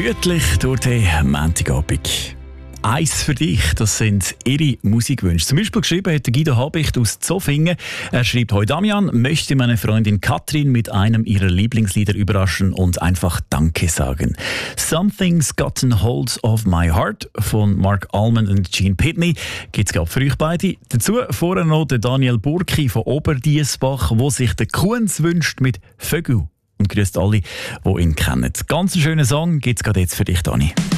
Gemütlich durch den Montagabend. Eins für dich, das sind ihre Musikwünsche. Zum Beispiel geschrieben hat Guido Habicht aus Zofingen. Er schreibt: Hoi Damian, möchte meine Freundin Katrin mit einem ihrer Lieblingslieder überraschen und einfach Danke sagen. Something's Gotten Hold of My Heart von Mark Almond und Gene Pitney gibt's gerade für euch beide. Dazu vorher noch der Daniel Burki von Oberdiessbach, wo sich der Kunz wünscht mit Vögel. Und grüßt alle, die ihn kennen. Ganz einen schönen Song gibt's gerade jetzt für dich, Dani.